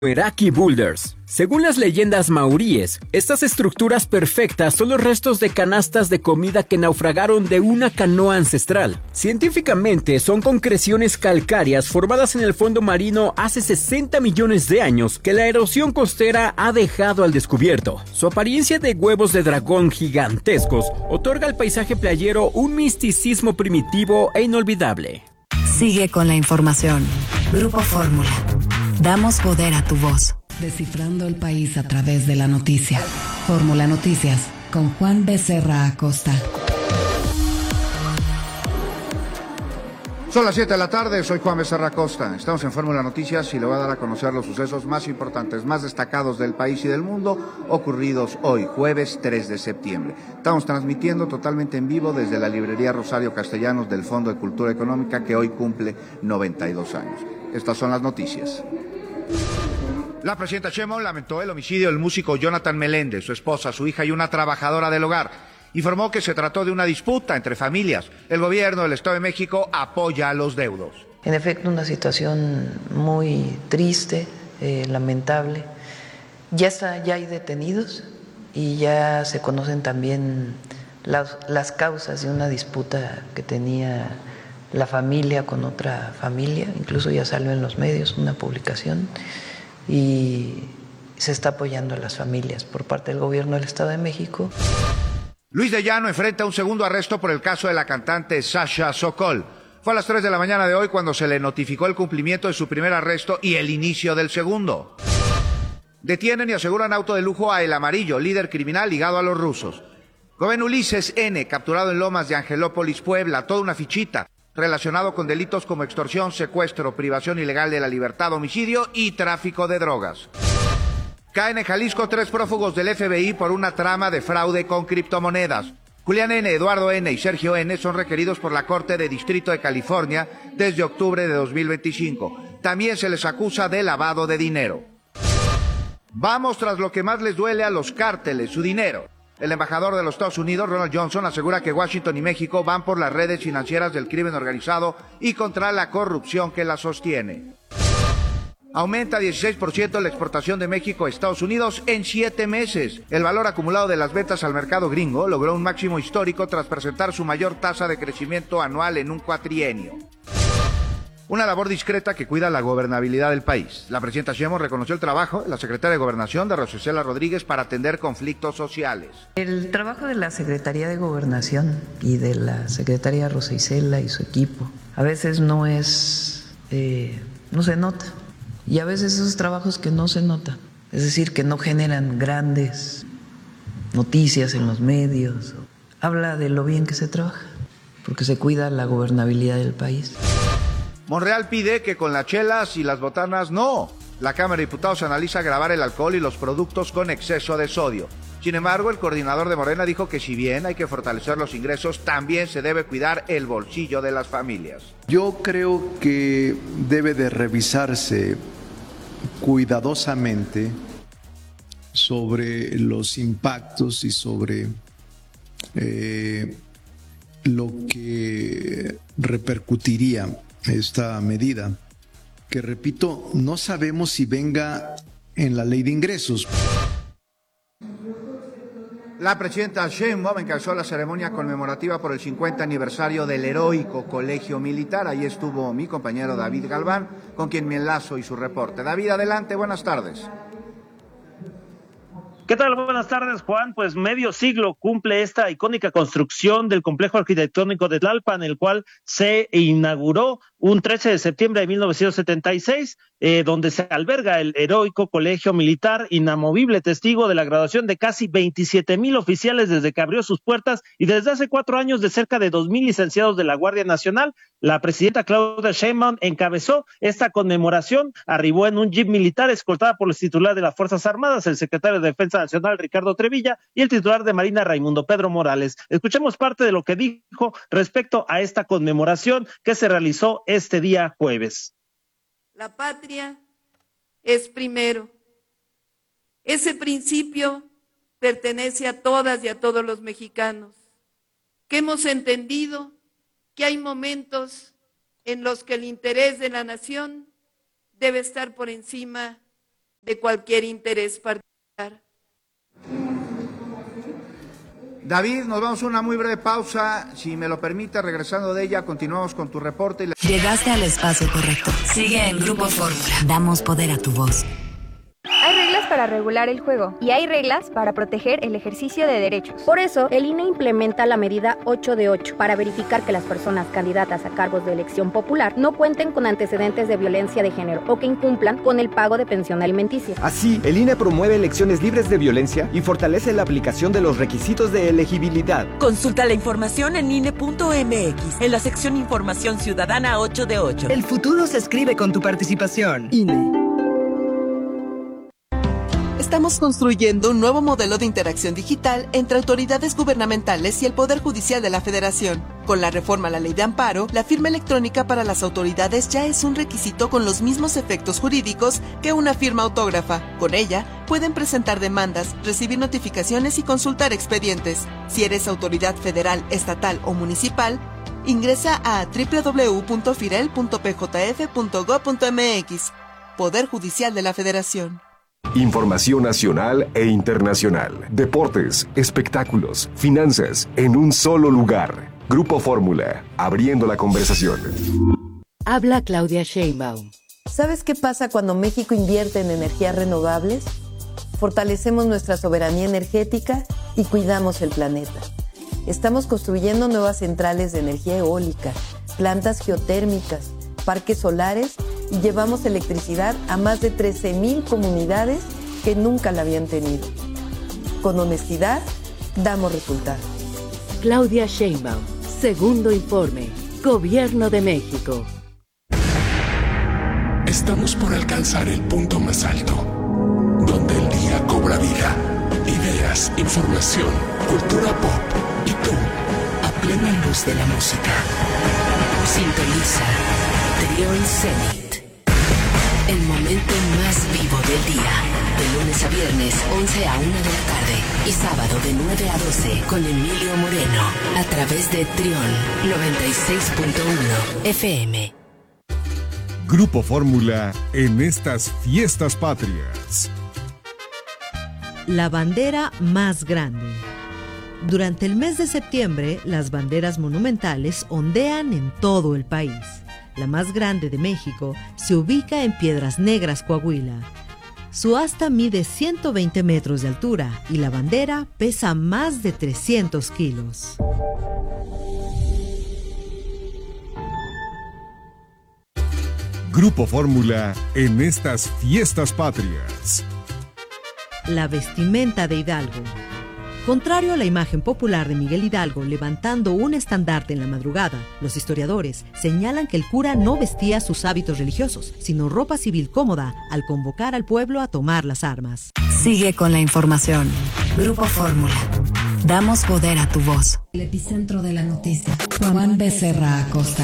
Meraki Boulders. Según las leyendas maoríes, estas estructuras perfectas son los restos de canastas de comida que naufragaron de una canoa ancestral. Científicamente, son concreciones calcáreas formadas en el fondo marino hace 60 millones de años que la erosión costera ha dejado al descubierto. Su apariencia de huevos de dragón gigantescos otorga al paisaje playero un misticismo primitivo e inolvidable. Sigue con la información. Grupo Fórmula. Damos poder a tu voz. Descifrando el país a través de la noticia. Fórmula Noticias con Juan Becerra Acosta. Son las 7 de la tarde, soy Juan Becerra Acosta. Estamos en Fórmula Noticias y le voy a dar a conocer los sucesos más importantes, más destacados del país y del mundo, ocurridos hoy, jueves 3 de septiembre. Estamos transmitiendo totalmente en vivo desde la librería Rosario Castellanos del Fondo de Cultura Económica, que hoy cumple 92 años. Estas son las noticias. La presidenta Sheinbaum lamentó el homicidio del músico Jonathan Meléndez, su esposa, su hija y una trabajadora del hogar. Informó que se trató de una disputa entre familias. El gobierno del Estado de México apoya a los deudos. En efecto, una situación muy triste, lamentable. Ya hay detenidos y ya se conocen también las causas de una disputa que tenía la familia con otra familia. Incluso ya salió en los medios una publicación y se está apoyando a las familias por parte del gobierno del Estado de México. Luis de Llano enfrenta un segundo arresto por el caso de la cantante Sasha Sokol. Fue a las 3 de la mañana de hoy cuando se le notificó el cumplimiento de su primer arresto y el inicio del segundo. Detienen y aseguran auto de lujo a El Amarillo, líder criminal ligado a los rusos. Joven Ulises N., capturado en Lomas de Angelópolis, Puebla, toda una fichita, relacionado con delitos como extorsión, secuestro, privación ilegal de la libertad, homicidio y tráfico de drogas. Caen en Jalisco 3 prófugos del FBI por una trama de fraude con criptomonedas. Julián N., Eduardo N. y Sergio N. son requeridos por la Corte de Distrito de California desde octubre de 2025. También se les acusa de lavado de dinero. Vamos tras lo que más les duele a los cárteles, su dinero. El embajador de los Estados Unidos, Ronald Johnson, asegura que Washington y México van por las redes financieras del crimen organizado y contra la corrupción que la sostiene. Aumenta 16% la exportación de México a Estados Unidos en 7 meses. El valor acumulado de las ventas al mercado gringo logró un máximo histórico tras presentar su mayor tasa de crecimiento anual en un cuatrienio. Una labor discreta que cuida la gobernabilidad del país. La presidenta Sheinbaum reconoció el trabajo de la secretaria de Gobernación, de Rosa Isela Rodríguez, para atender conflictos sociales. El trabajo de la Secretaría de Gobernación y de la secretaria Rosa Isela y su equipo a veces no se nota. Y a veces esos trabajos que no se notan, es decir, que no generan grandes noticias en los medios, habla de lo bien que se trabaja, porque se cuida la gobernabilidad del país. Monreal pide que con las chelas y las botanas no. La Cámara de Diputados analiza gravar el alcohol y los productos con exceso de sodio. Sin embargo, el coordinador de Morena dijo que si bien hay que fortalecer los ingresos, también se debe cuidar el bolsillo de las familias. Yo creo que debe de revisarse cuidadosamente sobre los impactos y sobre lo que repercutiría esta medida, que repito, no sabemos si venga en la ley de ingresos. La presidenta Sheinbaum encabezó la ceremonia conmemorativa por el 50 aniversario del heroico Colegio Militar. Ahí estuvo mi compañero David Galván, con quien me enlazo y su reporte. David, adelante, buenas tardes. ¿Qué tal? Buenas tardes, Juan. Pues medio siglo cumple esta icónica construcción del complejo arquitectónico de Tlalpan, el cual se inauguró un 13 de septiembre de 1976, donde se alberga el heroico Colegio Militar, inamovible testigo de la graduación de casi 27,000 oficiales desde que abrió sus puertas y desde hace 4 años de cerca de 2,000 licenciados de la Guardia Nacional. La presidenta Claudia Sheinbaum encabezó esta conmemoración, arribó en un jeep militar escoltada por el titular de las Fuerzas Armadas, el secretario de Defensa Nacional Ricardo Trevilla y el titular de Marina Raimundo Pedro Morales. Escuchemos parte de lo que dijo respecto a esta conmemoración que se realizó este día jueves. La patria es primero. Ese principio pertenece a todas y a todos los mexicanos, que hemos entendido que hay momentos en los que el interés de la nación debe estar por encima de cualquier interés particular. David, nos vamos a una muy breve pausa. Si me lo permite, regresando de ella, continuamos con tu reporte. Llegaste al espacio correcto. Sigue en Grupo Fórmula. Damos poder a tu voz. Hay reglas para regular el juego y hay reglas para proteger el ejercicio de derechos. Por eso, el INE implementa la medida 8 de 8 para verificar que las personas candidatas a cargos de elección popular no cuenten con antecedentes de violencia de género o que incumplan con el pago de pensión alimenticia. Así, el INE promueve elecciones libres de violencia y fortalece la aplicación de los requisitos de elegibilidad. Consulta la información en INE.mx, en la sección Información Ciudadana 8 de 8. El futuro se escribe con tu participación. INE. Estamos construyendo un nuevo modelo de interacción digital entre autoridades gubernamentales y el Poder Judicial de la Federación. Con la reforma a la Ley de Amparo, la firma electrónica para las autoridades ya es un requisito con los mismos efectos jurídicos que una firma autógrafa. Con ella, pueden presentar demandas, recibir notificaciones y consultar expedientes. Si eres autoridad federal, estatal o municipal, ingresa a www.firel.pjf.gov.mx. Poder Judicial de la Federación. Información nacional e internacional, deportes, espectáculos, finanzas, en un solo lugar. Grupo Fórmula, abriendo la conversación. Habla Claudia Sheinbaum. ¿Sabes qué pasa cuando México invierte en energías renovables? Fortalecemos nuestra soberanía energética y cuidamos el planeta. Estamos construyendo nuevas centrales de energía eólica, plantas geotérmicas, parques solares y llevamos electricidad a más de 13,000 comunidades que nunca la habían tenido. Con honestidad, damos resultados. Claudia Sheinbaum, segundo informe, Gobierno de México. Estamos por alcanzar el punto más alto, donde el día cobra vida. Ideas, información, cultura pop y tú, a plena luz de la música. Sintoniza Trión Zenit. El momento más vivo del día. De lunes a viernes, 11 a 1 de la tarde. Y sábado de 9 a 12 con Emilio Moreno. A través de Trión 96.1 FM. Grupo Fórmula en estas fiestas patrias. La bandera más grande. Durante el mes de septiembre, las banderas monumentales ondean en todo el país. La más grande de México se ubica en Piedras Negras, Coahuila. Su asta mide 120 metros de altura y la bandera pesa más de 300 kilos. Grupo Fórmula en estas fiestas patrias. La vestimenta de Hidalgo. Contrario a la imagen popular de Miguel Hidalgo levantando un estandarte en la madrugada, los historiadores señalan que el cura no vestía sus hábitos religiosos, sino ropa civil cómoda al convocar al pueblo a tomar las armas. Sigue con la información. Grupo Fórmula. Damos poder a tu voz. El epicentro de la noticia. Juan Becerra Acosta.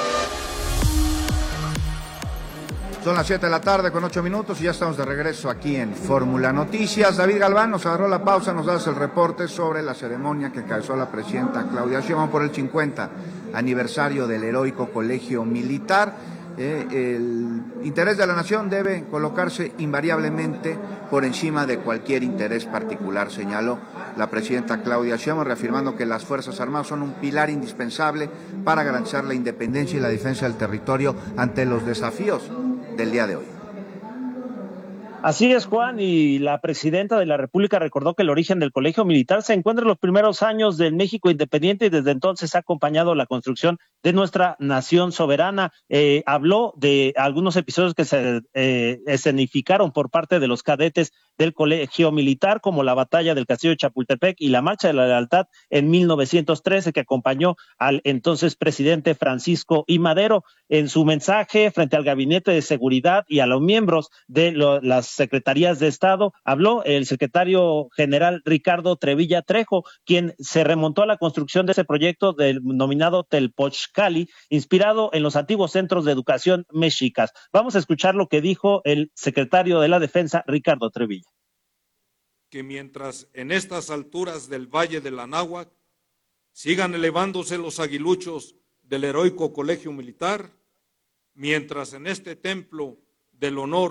Son las 7 de la tarde con 8 minutos y ya estamos de regreso aquí en Fórmula Noticias. David Galván nos agarró la pausa, nos das el reporte sobre la ceremonia que encabezó la presidenta Claudia Sheinbaum por el 50 aniversario del heroico Colegio Militar. El interés de la nación debe colocarse invariablemente por encima de cualquier interés particular, señaló la presidenta Claudia Sheinbaum, reafirmando que las Fuerzas Armadas son un pilar indispensable para garantizar la independencia y la defensa del territorio ante los desafíos del día de hoy. Así es, Juan, y la presidenta de la República recordó que el origen del Colegio Militar se encuentra en los primeros años del México independiente y desde entonces ha acompañado la construcción de nuestra nación soberana. Habló de algunos episodios que se escenificaron por parte de los cadetes del Colegio Militar, como la batalla del Castillo de Chapultepec y la Marcha de la Lealtad en 1913, que acompañó al entonces presidente Francisco I. Madero. En su mensaje frente al Gabinete de Seguridad y a los miembros de las secretarías de Estado, habló el secretario general Ricardo Trevilla Trejo, quien se remontó a la construcción de ese proyecto denominado Telpochcali, inspirado en los antiguos centros de educación mexicas. Vamos a escuchar lo que dijo el secretario de la Defensa, Ricardo Trevilla. Que mientras en estas alturas del Valle del Anáhuac sigan elevándose los aguiluchos del heroico Colegio Militar, mientras en este templo del honor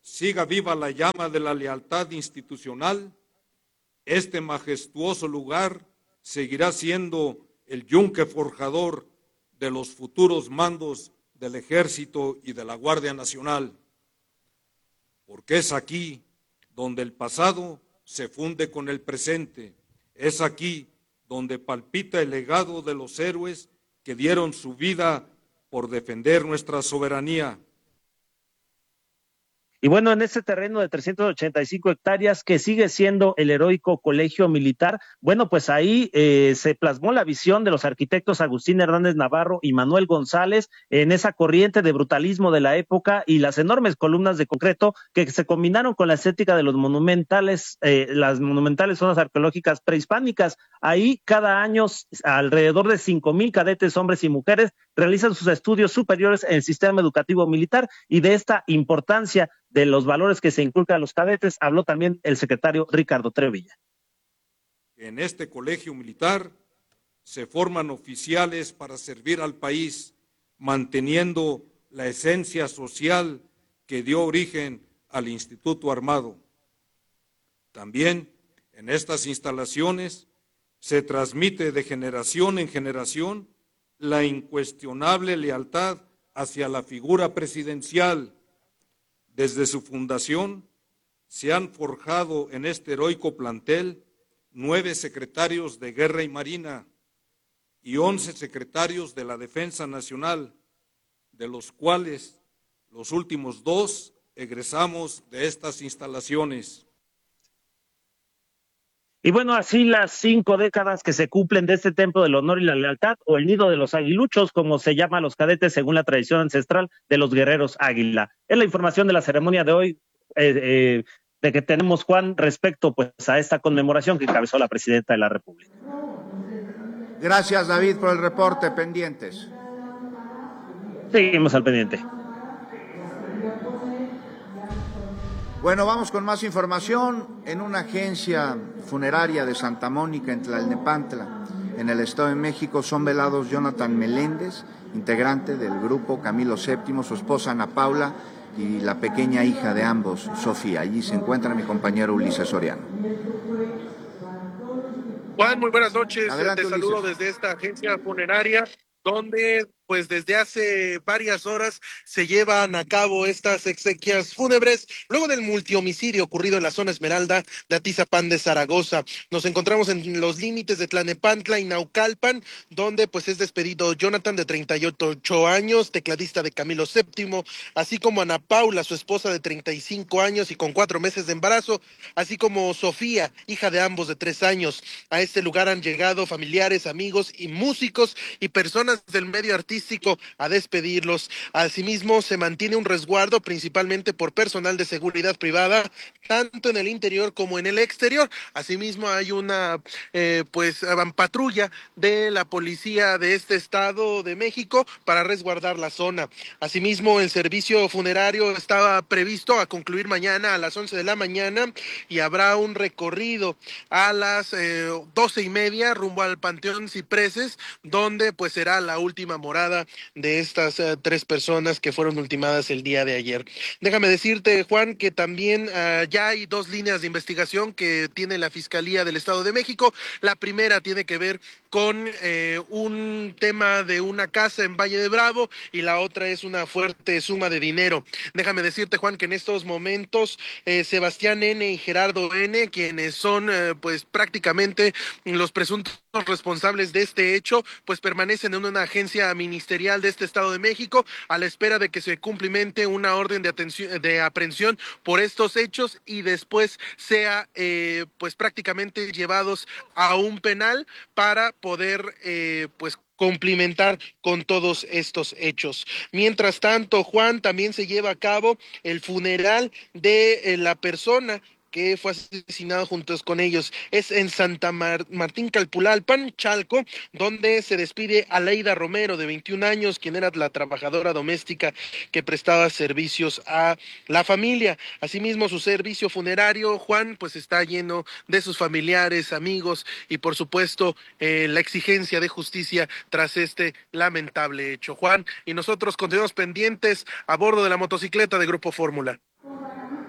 siga viva la llama de la lealtad institucional, este majestuoso lugar seguirá siendo el yunque forjador de los futuros mandos del Ejército y de la Guardia Nacional, porque es aquí donde el pasado se funde con el presente, es aquí donde palpita el legado de los héroes que dieron su vida por defender nuestra soberanía. Y bueno, en ese terreno de 385 hectáreas que sigue siendo el heroico Colegio Militar, bueno, pues ahí se plasmó la visión de los arquitectos Agustín Hernández Navarro y Manuel González en esa corriente de brutalismo de la época y las enormes columnas de concreto que se combinaron con la estética de los monumentales, las monumentales zonas arqueológicas prehispánicas. Ahí cada año alrededor de 5,000 cadetes, hombres y mujeres, realizan sus estudios superiores en el sistema educativo militar, y de esta importancia de los valores que se inculcan a los cadetes habló también el secretario Ricardo Trevilla. En este colegio militar se forman oficiales para servir al país, manteniendo la esencia social que dio origen al Instituto Armado. También en estas instalaciones se transmite de generación en generación la incuestionable lealtad hacia la figura presidencial. Desde su fundación se han forjado en este heroico plantel 9 secretarios de Guerra y Marina y 11 secretarios de la Defensa Nacional, de los cuales los últimos 2 egresamos de estas instalaciones. Y bueno, así las 5 décadas que se cumplen de este templo del honor y la lealtad, o el nido de los aguiluchos, como se llama a los cadetes según la tradición ancestral de los guerreros águila. Es la información de la ceremonia de hoy, de que tenemos, Juan, respecto pues a esta conmemoración que encabezó la presidenta de la República. Gracias, David, por el reporte. Pendientes. Seguimos al pendiente. Bueno, vamos con más información. En una agencia funeraria de Santa Mónica, en Tlalnepantla, en el Estado de México, son velados Jonathan Meléndez, integrante del grupo Camilo VII, su esposa Ana Paula y la pequeña hija de ambos, Sofía. Allí se encuentra mi compañero Ulises Soriano. Juan, muy buenas noches. Adelante, te saludo Ulises. desde esta agencia funeraria, donde pues desde hace varias horas se llevan a cabo estas exequias fúnebres luego del multihomicidio ocurrido en la zona Esmeralda de Atizapán de Zaragoza. Nos encontramos en los límites de Tlalnepantla y Naucalpan, donde pues es despedido Jonathan, de 38 años, tecladista de Camilo VII, así como Ana Paula, su esposa de 35 años y con 4 meses de embarazo, así como Sofía, hija de ambos de 3 años. A este lugar han llegado familiares, amigos y músicos y personas del medio artístico a despedirlos. Asimismo, se mantiene un resguardo principalmente por personal de seguridad privada, tanto en el interior como en el exterior. Asimismo, hay una patrulla de la policía de este estado de México para resguardar la zona. Asimismo, el servicio funerario estaba previsto a concluir mañana a las 11 de la mañana y habrá un recorrido a las 12:30 rumbo al Panteón Cipreses, donde pues será la última morada de estas 3 personas que fueron ultimadas el día de ayer. Déjame decirte, Juan, que también ya hay 2 líneas de investigación que tiene la Fiscalía del Estado de México. La primera tiene que ver con un tema de una casa en Valle de Bravo y la otra es una fuerte suma de dinero. Déjame decirte, Juan, que en estos momentos Sebastián N. y Gerardo N., quienes son pues prácticamente los presuntos responsables de este hecho, pues permanecen en una agencia ministerial de este Estado de México a la espera de que se cumplimente una orden de aprehensión por estos hechos y después sea pues prácticamente llevados a un penal para poder pues cumplimentar con todos estos hechos. Mientras tanto, Juan, también se lleva a cabo el funeral de la persona que fue asesinado juntos con ellos. Es en Santa Martín Calpulalpan, Chalco, donde se despide a Leida Romero, de 21 años, quien era la trabajadora doméstica que prestaba servicios a la familia. Asimismo, su servicio funerario, Juan, pues está lleno de sus familiares, amigos y, por supuesto, la exigencia de justicia tras este lamentable hecho. Juan, y nosotros continuamos pendientes a bordo de la motocicleta de Grupo Fórmula.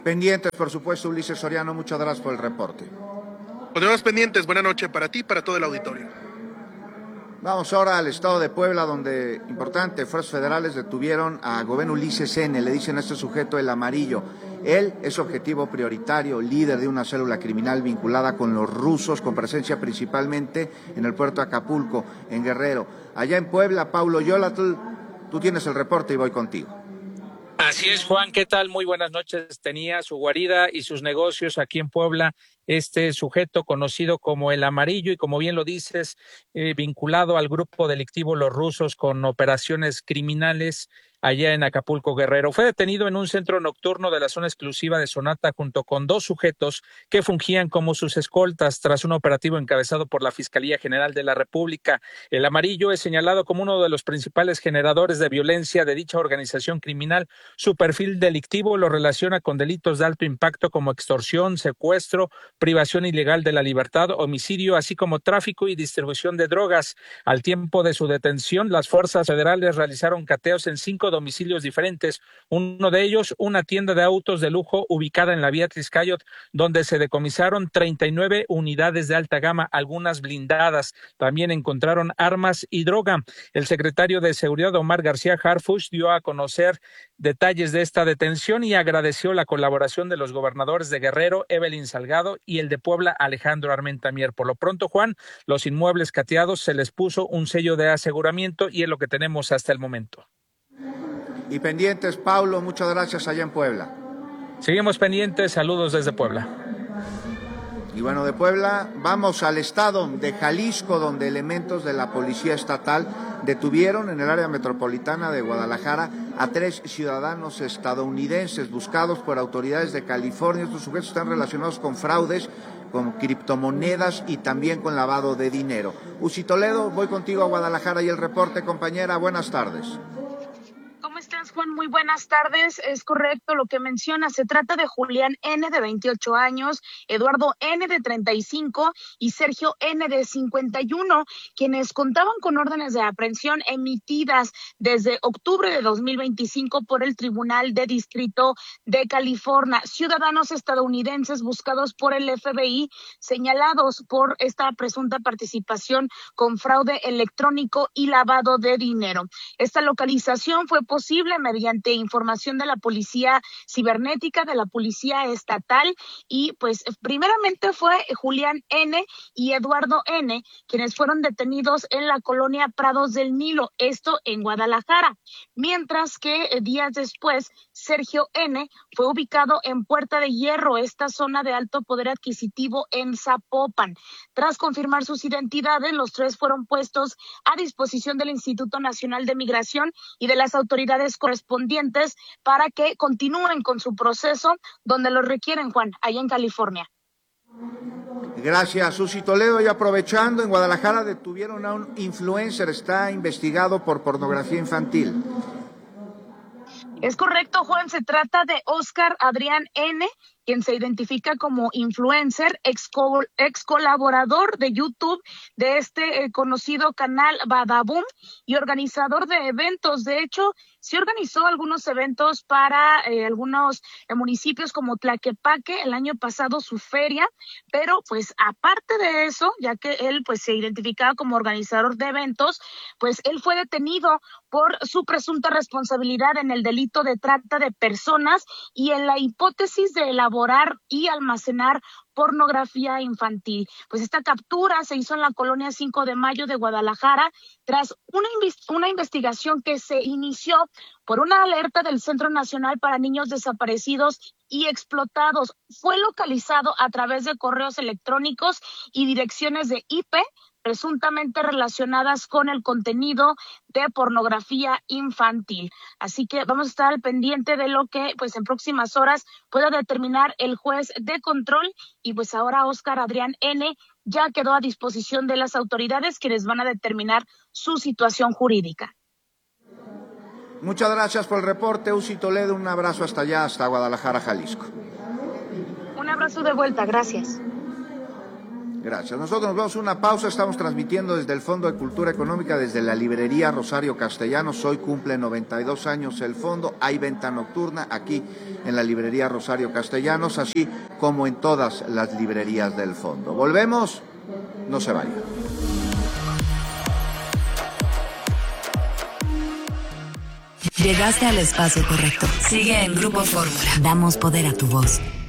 Pendientes, por supuesto, Ulises Soriano, muchas gracias por el reporte. Continuamos pendientes, buena noche para ti y para todo el auditorio. Vamos ahora al estado de Puebla, donde, importante, fuerzas federales detuvieron a Gobén Ulises N., le dicen a este sujeto el amarillo. Él es objetivo prioritario, líder de una célula criminal vinculada con los rusos, con presencia principalmente en el puerto de Acapulco, en Guerrero. Allá en Puebla, Paulo Yolatl, tú tienes el reporte y voy contigo. Así es, Juan, ¿qué tal? Muy buenas noches. Tenía su guarida y sus negocios aquí en Puebla este sujeto conocido como el Amarillo y, como bien lo dices, vinculado al grupo delictivo Los Rusos con operaciones criminales allá en Acapulco, Guerrero. Fue detenido en un centro nocturno de la zona exclusiva de Sonata junto con 2 sujetos que fungían como sus escoltas tras un operativo encabezado por la Fiscalía General de la República. El Amarillo es señalado como uno de los principales generadores de violencia de dicha organización criminal. Su perfil delictivo lo relaciona con delitos de alto impacto como extorsión, secuestro, privación ilegal de la libertad, homicidio, así como tráfico y distribución de drogas. Al tiempo de su detención, las fuerzas federales realizaron cateos en 5 domicilios diferentes, uno de ellos una tienda de autos de lujo ubicada en la vía Triscayot, donde se decomisaron 39 unidades de alta gama, algunas blindadas. También encontraron armas y droga. El secretario de Seguridad, Omar García Harfuch, dio a conocer detalles de esta detención y agradeció la colaboración de los gobernadores de Guerrero, Evelyn Salgado, y el de Puebla, Alejandro Armenta Mier. Por lo pronto, Juan, los inmuebles cateados se les puso un sello de aseguramiento y es lo que tenemos hasta el momento. Y pendientes, Paulo, muchas gracias allá en Puebla. Seguimos pendientes, saludos desde Puebla. Y bueno, de Puebla vamos al estado de Jalisco, donde elementos de la Policía Estatal detuvieron en el área metropolitana de Guadalajara a 3 ciudadanos estadounidenses buscados por autoridades de California. Estos sujetos están relacionados con fraudes, con criptomonedas y también con lavado de dinero. Uci Toledo, voy contigo a Guadalajara y el reporte, compañera. Buenas tardes. ¿Cómo estás, Juan? Muy buenas tardes. Es correcto lo que menciona. Se trata de Julián N., de 28 años, Eduardo N., de 35 y Sergio N., de 51, quienes contaban con órdenes de aprehensión emitidas desde octubre de 2025 por el Tribunal de Distrito de California. Ciudadanos estadounidenses buscados por el FBI, señalados por esta presunta participación con fraude electrónico y lavado de dinero. Esta localización fue posible mediante información de la Policía Cibernética, de la Policía Estatal, y pues primeramente fue Julián N. y Eduardo N., quienes fueron detenidos en la colonia Prados del Nilo, esto en Guadalajara, mientras que días después Sergio N. fue ubicado en Puerta de Hierro, esta zona de alto poder adquisitivo en Zapopan. Tras confirmar sus identidades, los 3 fueron puestos a disposición del Instituto Nacional de Migración y de las autoridades correspondientes para que continúen con su proceso donde lo requieren, Juan, allá en California. Gracias, Uci Toledo. Y aprovechando, en Guadalajara detuvieron a un influencer, está investigado por pornografía infantil. Es correcto, Juan, se trata de Oscar Adrián N., quien se identifica como influencer, ex colaborador de YouTube de este conocido canal Badaboom y organizador de eventos. De hecho, sí organizó algunos eventos para algunos municipios como Tlaquepaque el año pasado, su feria, pero pues aparte de eso, ya que él pues se identificaba como organizador de eventos, pues él fue detenido por su presunta responsabilidad en el delito de trata de personas y en la hipótesis de elaborar y almacenar pornografía infantil. Pues esta captura se hizo en la colonia 5 de Mayo de Guadalajara tras una investigación que se inició por una alerta del Centro Nacional para Niños Desaparecidos y Explotados. Fue localizado a través de correos electrónicos y direcciones de IP presuntamente relacionadas con el contenido de pornografía infantil. Así que vamos a estar al pendiente de lo que pues en próximas horas pueda determinar el juez de control, y pues ahora Oscar Adrián N. ya quedó a disposición de las autoridades, quienes van a determinar su situación jurídica. Muchas gracias por el reporte, Uci Toledo. Un abrazo hasta allá, hasta Guadalajara, Jalisco. Un abrazo de vuelta, gracias. Gracias. Nosotros nos vamos a una pausa. Estamos transmitiendo desde el Fondo de Cultura Económica, desde la librería Rosario Castellanos. Hoy cumple 92 años el fondo. Hay venta nocturna aquí en la librería Rosario Castellanos, así como en todas las librerías del fondo. Volvemos. No se vayan. Llegaste al espacio correcto. Sigue en Grupo Fórmula. Damos poder a tu voz.